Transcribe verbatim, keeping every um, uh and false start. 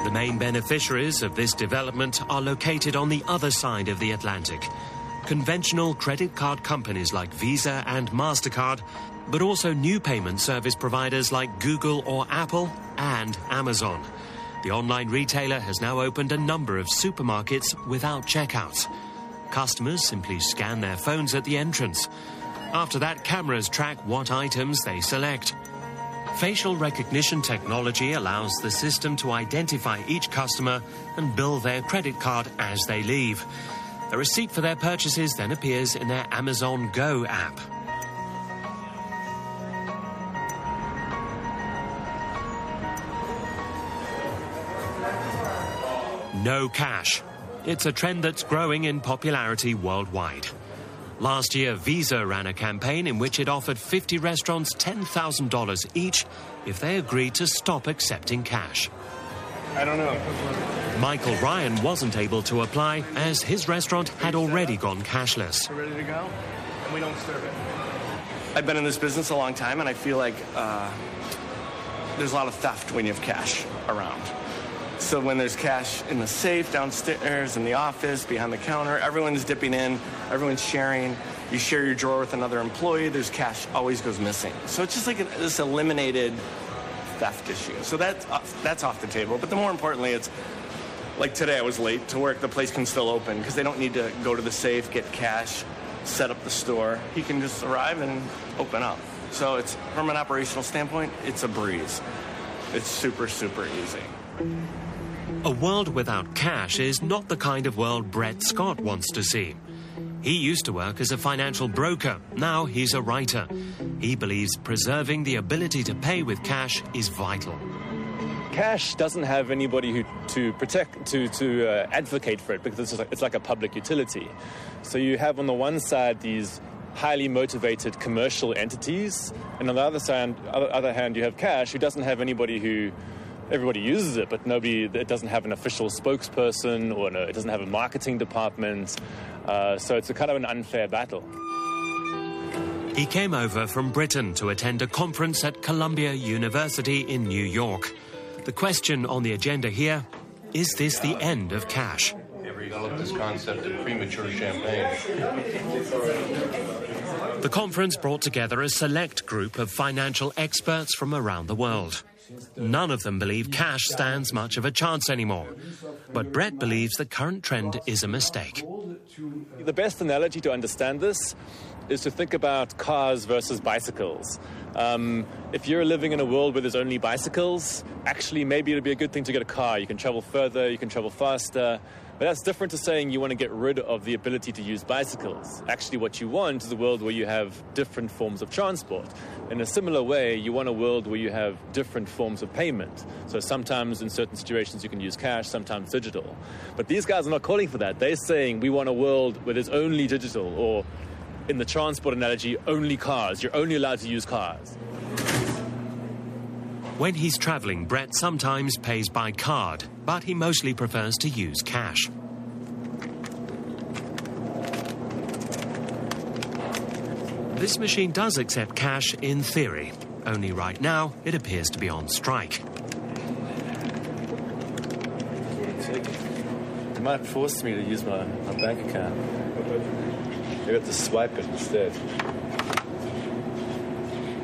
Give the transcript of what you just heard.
The main beneficiaries of this development are located on the other side of the Atlantic. Conventional credit card companies like Visa and MasterCard, but also new payment service providers like Google or Apple and Amazon. The online retailer has now opened a number of supermarkets without checkouts. Customers simply scan their phones at the entrance. After that, cameras track what items they select. Facial recognition technology allows the system to identify each customer and bill their credit card as they leave. A receipt for their purchases then appears in their Amazon Go app. No cash. It's a trend that's growing in popularity worldwide. Last year, Visa ran a campaign in which it offered fifty restaurants ten thousand dollars each if they agreed to stop accepting cash. I don't know. Michael Ryan wasn't able to apply as his restaurant had already gone cashless. We're ready to go, and we don't serve it. I've been in this business a long time, and I feel like uh, there's a lot of theft when you have cash around. So when there's cash in the safe, downstairs, in the office, behind the counter, everyone's dipping in, everyone's sharing. You share your drawer with another employee, there's cash always goes missing. So it's just like a, this eliminated theft issue. So that's, that's off the table. But the more importantly, it's like today I was late to work. The place can still open because they don't need to go to the safe, get cash, set up the store. He can just arrive and open up. So it's, from an operational standpoint, it's a breeze. It's super, super easy. A world without cash is not the kind of world Brett Scott wants to see. He used to work as a financial broker. Now he's a writer. He believes preserving the ability to pay with cash is vital. Cash doesn't have anybody who to protect, to, to uh, advocate for it because it's like, it's like a public utility. So you have on the one side these highly motivated commercial entities, and on the other side, other, other hand, you have cash who doesn't have anybody who... Everybody uses it, but nobody, it doesn't have an official spokesperson or no, it doesn't have a marketing department. Uh, so it's a kind of an unfair battle. He came over from Britain to attend a conference at Columbia University in New York. The question on the agenda here, is this the end of cash? They developed this concept of premature champagne. The conference brought together a select group of financial experts from around the world. None of them believe cash stands much of a chance anymore. But Brett believes the current trend is a mistake. The best analogy to understand this is to think about cars versus bicycles. Um, if you're living in a world where there's only bicycles, actually maybe it'd be a good thing to get a car. You can travel further, you can travel faster. But that's different to saying you want to get rid of the ability to use bicycles. Actually, what you want is a world where you have different forms of transport. In a similar way, you want a world where you have different forms of payment. So sometimes in certain situations you can use cash, sometimes digital. But these guys are not calling for that. They're saying we want a world where there's only digital, or in the transport analogy, only cars. You're only allowed to use cars. When he's traveling, Brett sometimes pays by card, but he mostly prefers to use cash. This machine does accept cash in theory, only right now it appears to be on strike. They might force me to use my, my bank account. I got to swipe it instead.